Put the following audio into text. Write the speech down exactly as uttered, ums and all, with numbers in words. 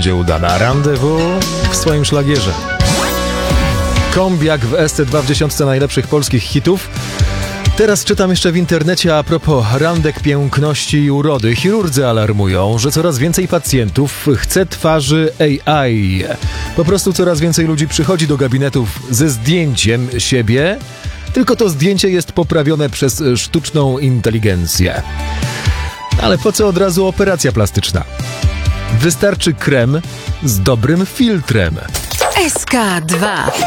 będzie udana. Rendezvous w swoim szlagierze. Kombiak w S C dwa w dziesiątce najlepszych polskich hitów. Teraz czytam jeszcze w internecie a propos randek piękności i urody. Chirurdzy alarmują, że coraz więcej pacjentów chce twarzy A I. Po prostu coraz więcej ludzi przychodzi do gabinetów ze zdjęciem siebie, tylko to zdjęcie jest poprawione przez sztuczną inteligencję. Ale po co od razu operacja plastyczna? Wystarczy krem z dobrym filtrem. S K dwa.